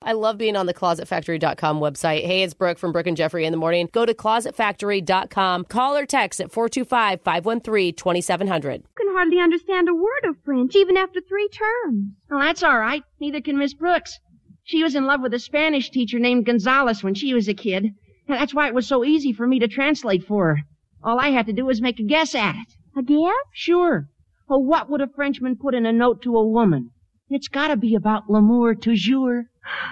I love being on the ClosetFactory.com website. Hey, it's Brooke from Brooke and Jeffrey in the morning. Go to ClosetFactory.com. Call or text at 425-513-2700. You can hardly understand a word of French, even after 3 terms. Oh, that's all right. Neither can Miss Brooks. She was in love with a Spanish teacher named Gonzalez when she was a kid. And that's why it was so easy for me to translate for her. All I had to do was make a guess at it. A guess? Sure. Oh, what would a Frenchman put in a note to a woman? It's gotta be about l'amour toujours.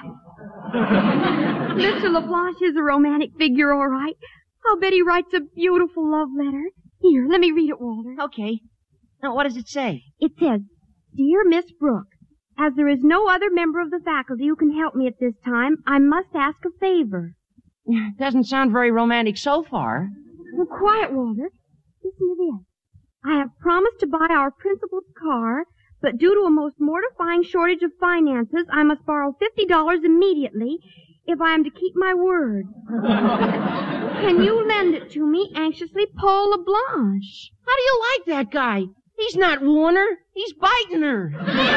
Mr. LeBlanc is a romantic figure, all right. I'll bet he writes a beautiful love letter. Here, let me read it, Walter. Okay. Now, what does it say? It says, Dear Miss Brooke, as there is no other member of the faculty who can help me at this time, I must ask a favor. Doesn't sound very romantic so far. Well, quiet, Walter. Listen to this. I have promised to buy our principal's car, but due to a most mortifying shortage of finances, I must borrow $50 immediately if I am to keep my word. Can you lend it to me? Anxiously, Paul LeBlanche. How do you like that guy? He's not wooing her. He's biting her.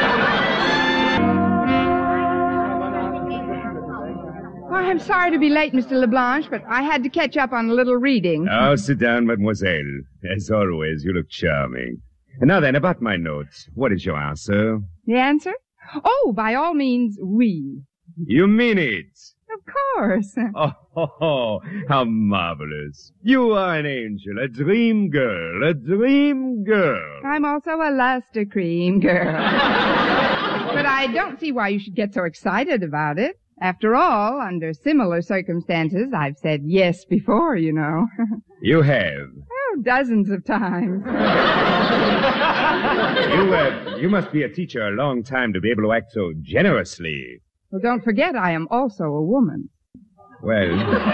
I'm sorry to be late, Mr. LeBlanche, but I had to catch up on a little reading. Oh, sit down, mademoiselle. As always, you look charming. And now then, about my notes. What is your answer? The answer? Oh, by all means, oui. You mean it? Of course. Oh, how marvelous. You are an angel, a dream girl, a dream girl. I'm also a luster cream girl. But I don't see why you should get so excited about it. After all, under similar circumstances, I've said yes before, you know. You have? Oh, dozens of times. You must be a teacher a long time to be able to act so generously. Well, don't forget, I am also a woman. Well,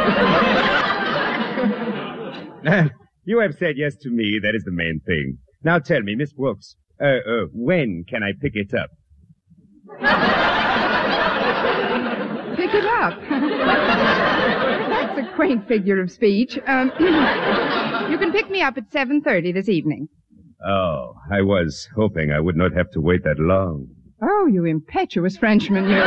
you have said yes to me. That is the main thing. Now tell me, Miss Brooks, when can I pick it up? Pick it up? That's a quaint figure of speech. You can pick me up at 7:30 this evening. Oh, I was hoping I would not have to wait that long. Oh, you impetuous Frenchman, you.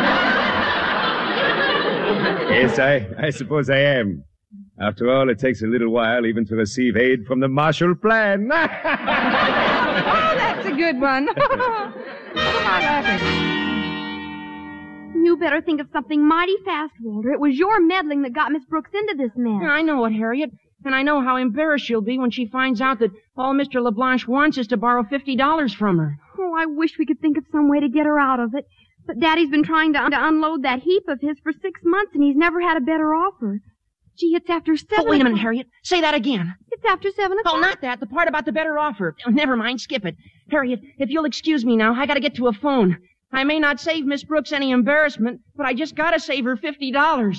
Yes, I suppose I am. After all, it takes a little while even to receive aid from the Marshall Plan. Oh, that's a good one. What am I laughing? You better think of something mighty fast, Walter. It was your meddling that got Miss Brooks into this mess. I know it, Harriet. And I know how embarrassed she'll be when she finds out that all Mr. LeBlanche wants is to borrow $50 from her. Oh, I wish we could think of some way to get her out of it. But Daddy's been trying to unload that heap of his for 6 months, and he's never had a better offer. Gee, it's after 7 Oh, wait a minute, Harriet. Say that again. It's after 7 o'clock. Oh, not that. The part about the better offer. Oh, never mind. Skip it. Harriet, if you'll excuse me now, I gotta get to a phone. I may not save Miss Brooks any embarrassment, but I just gotta save her $50.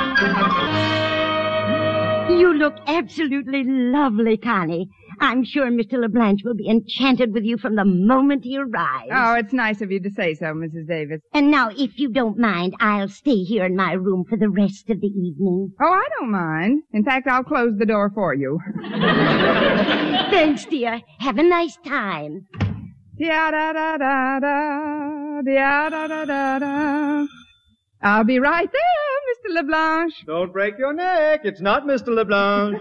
You look absolutely lovely, Connie. I'm sure Mr. LeBlanche will be enchanted with you from the moment he arrives. Oh, it's nice of you to say so, Mrs. Davis. And now, if you don't mind, I'll stay here in my room for the rest of the evening. Oh, I don't mind. In fact, I'll close the door for you. Thanks, dear. Have a nice time. Da-da-da-da-da, da-da-da-da-da. I'll be right there, Mr. LeBlanche. Don't break your neck. It's not Mr. LeBlanche.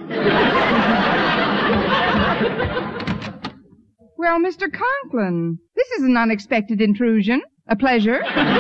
Well, Mr. Conklin, this is an unexpected intrusion. A pleasure.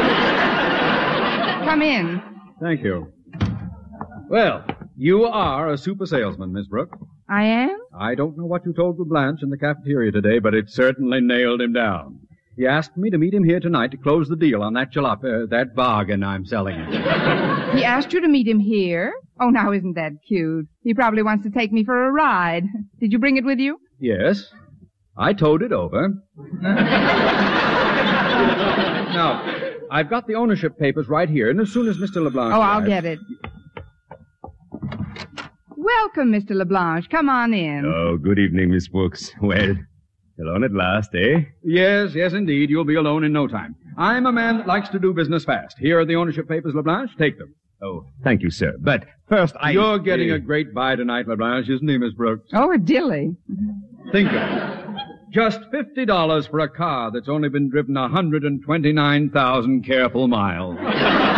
Come in. Thank you. Well, you are a super salesman, Miss Brooke. I am? I don't know what you told LeBlanche in the cafeteria today, but it certainly nailed him down. He asked me to meet him here tonight to close the deal on that jalopy, that bargain I'm selling him. He asked you to meet him here? Oh, now isn't that cute? He probably wants to take me for a ride. Did you bring it with you? Yes. I towed it over. Now, I've got the ownership papers right here, and as soon as Mr. LeBlanche Oh, I'll arrives... get it. Welcome, Mr. LeBlanche. Come on in. Oh, good evening, Miss Brooks. Well, alone at last, eh? Yes, indeed. You'll be alone in no time. I'm a man that likes to do business fast. Here are the ownership papers, LeBlanche. Take them. Oh, thank you, sir. But first You're getting a great buy tonight, LeBlanche, isn't he, Miss Brooks? Oh, a dilly. Think of it. Just $50 for a car that's only been driven 129,000 careful miles.